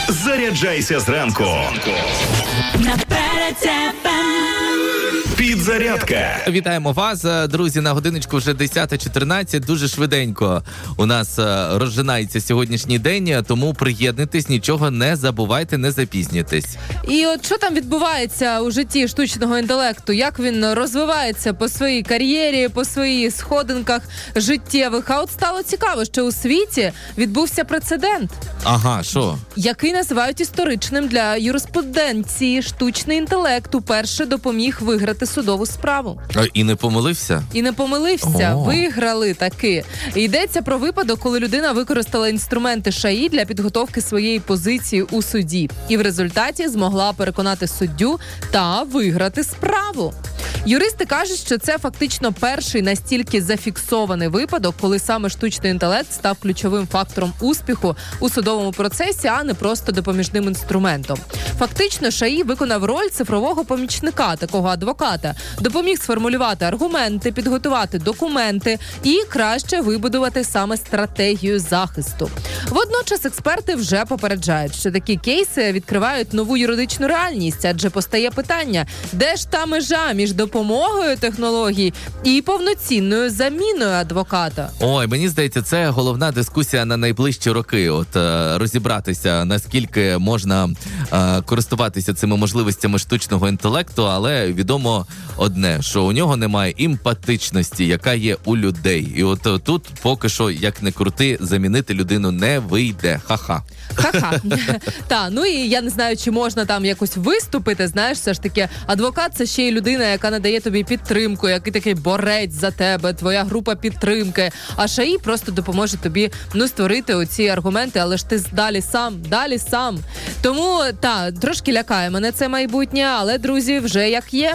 Заряджайся зранку. Підзарядка. Вітаємо вас, друзі, на годиночку вже 10:14, дуже швиденько у нас розжинається сьогоднішній день, тому приєднуйтесь, нічого не забувайте, не запізнюйтесь. І от що там відбувається у житті штучного інтелекту, як він розвивається по своїй кар'єрі, по своїх сходинках життєвих, а от стало цікаво, що у світі відбувся прецедент. Ага, що? Який називають історичним для юриспруденції. Штучний інтелект уперше допоміг виграти судову справу. І не помилився? І не помилився. Виграли таки. Йдеться про випадок, коли людина використала інструменти ШАІ для підготовки своєї позиції у суді. І в результаті змогла переконати суддю та виграти справу. Юристи кажуть, що це фактично перший настільки зафіксований випадок, коли саме штучний інтелект став ключовим фактором успіху у судовому процесі, а не просто допоміжним інструментом. Фактично, ШАІ виконав роль цифрового помічника, такого адвоката, допоміг сформулювати аргументи, підготувати документи і краще вибудувати саме стратегію захисту. Водночас експерти вже попереджають, що такі кейси відкривають нову юридичну реальність, адже постає питання, де ж та межа між допомогою технологій і повноцінною заміною адвоката? Ой, мені здається, це головна дискусія на найближчі роки. От розібратися, наскільки можна користуватися цими можливостями штучного інтелекту, але відомо одне, що у нього немає емпатичності, яка є у людей. І от тут поки що, як не крути, замінити людину не вийде. Ха-ха. Ха-ха. Та, ну і я не знаю, чи можна там якось виступити, знаєш, все ж таки, адвокат – це ще й людина, яка надає тобі підтримку, який такий борець за тебе, твоя група підтримки, а ШАІ просто допоможе тобі, створити оці аргументи, але ж ти далі сам. Тому, трошки лякає мене це майбутнє, але, друзі, вже як є.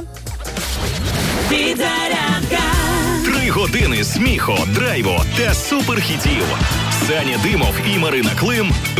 Підзарядка. 3 години сміху, драйву та суперхітів. Саня Димов і Марина Клим